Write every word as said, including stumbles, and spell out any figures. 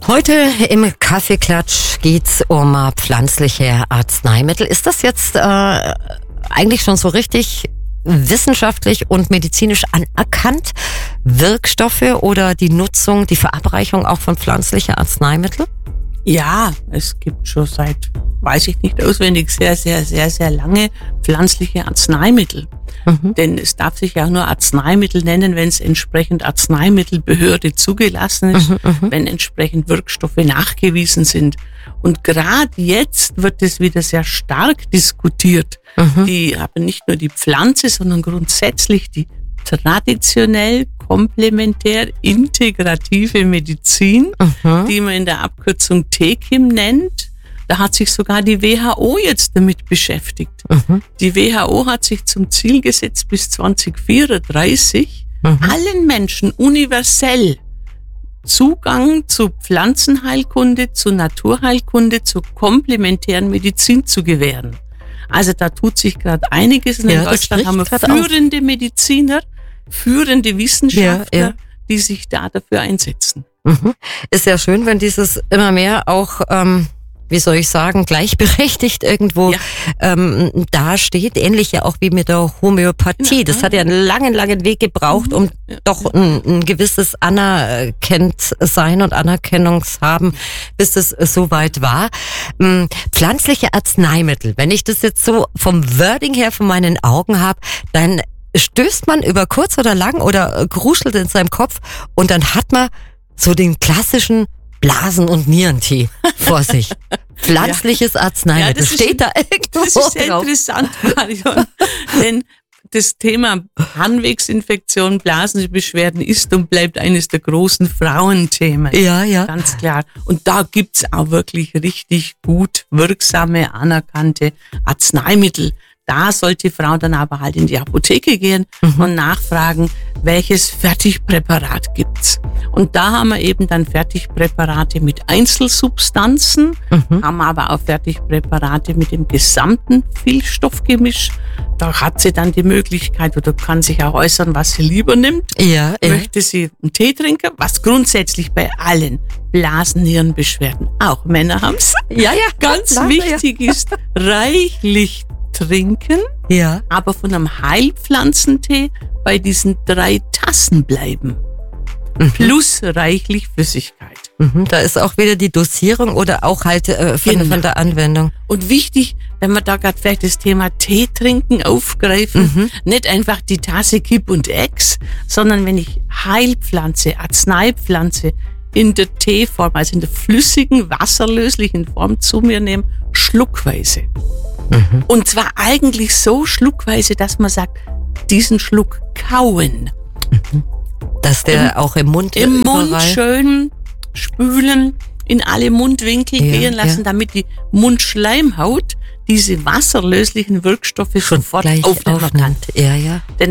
Heute im Kaffeeklatsch geht's um äh, pflanzliche Arzneimittel. Ist das jetzt äh, eigentlich schon so richtig wissenschaftlich und medizinisch anerkannt, Wirkstoffe oder die Nutzung, die Verabreichung auch von pflanzlichen Arzneimitteln? Ja, es gibt schon seit, weiß ich nicht auswendig, sehr, sehr, sehr, sehr lange pflanzliche Arzneimittel. Mhm. Denn es darf sich ja nur Arzneimittel nennen, wenn es entsprechend Arzneimittelbehörde zugelassen ist, mhm, wenn entsprechend Wirkstoffe nachgewiesen sind. Und gerade jetzt wird es wieder sehr stark diskutiert. Mhm. Die haben nicht nur die Pflanze, sondern grundsätzlich die traditionell komplementär integrative Medizin, mhm. die man in der Abkürzung T K I M nennt. Da hat sich sogar die W H O jetzt damit beschäftigt. Mhm. Die W H O hat sich zum Ziel gesetzt, bis zwanzig vierunddreißig mhm. allen Menschen universell Zugang zu Pflanzenheilkunde, zu Naturheilkunde, zu komplementären Medizin zu gewähren. Also da tut sich gerade einiges. Und ja, in Deutschland haben wir führende auf. Mediziner, führende Wissenschaftler, ja, ja. die sich da dafür einsetzen. Mhm. Ist ja schön, wenn dieses immer mehr auch, ähm, wie soll ich sagen, gleichberechtigt irgendwo ja. ähm, dasteht. Ähnlich ja auch wie mit der Homöopathie. Ja. Das hat ja einen langen, langen Weg gebraucht, um ja. doch ein, ein gewisses Anerkenntsein und Anerkennungshaben, bis es so weit war. Ähm, pflanzliche Arzneimittel, wenn ich das jetzt so vom Wording her von meinen Augen habe, dann stößt man über kurz oder lang oder gruschelt in seinem Kopf und dann hat man so den klassischen Blasen- und Nierentee vor sich. Pflanzliches ja. Arzneimittel. Ja, steht da irgendwo Das ist sehr drauf. interessant, Marion. Denn das Thema Harnwegsinfektion, Blasenbeschwerden ist und bleibt eines der großen Frauenthemen. Ja, ja. Ganz klar. Und da gibt's auch wirklich richtig gut wirksame, anerkannte Arzneimittel. Da sollte die Frau dann aber halt in die Apotheke gehen mhm. und nachfragen, welches Fertigpräparat gibt's. Und da haben wir eben dann Fertigpräparate mit Einzelsubstanzen, mhm. haben aber auch Fertigpräparate mit dem gesamten Viehstoffgemisch. Da hat sie dann die Möglichkeit oder kann sich auch äußern, was sie lieber nimmt. Ja, Möchte ja. sie einen Tee trinken, was grundsätzlich bei allen Blasen-Nierenbeschwerden, auch Männer haben's. Ja, ja. Ganz klar, wichtig ja. ist, reichlich trinken, ja. aber von einem Heilpflanzentee bei diesen drei Tassen bleiben. Mhm. Plus reichlich Flüssigkeit. Mhm. Da ist auch wieder die Dosierung oder auch halt äh, von, genau. von der Anwendung. Und wichtig, wenn wir da gerade vielleicht das Thema Tee trinken aufgreifen, mhm. nicht einfach die Tasse Kipp und Ex, sondern wenn ich Heilpflanze, Arzneipflanze in der Teeform, also in der flüssigen, wasserlöslichen Form zu mir nehme, schluckweise. Mhm. Und zwar eigentlich so schluckweise, dass man sagt, diesen Schluck kauen. Mhm. Dass der Im, auch im Mund Im überall. Mund schön spülen, in alle Mundwinkel ja, gehen lassen, ja. damit die Mundschleimhaut diese wasserlöslichen Wirkstoffe schon sofort aufnimmt. Ja, ja. Denn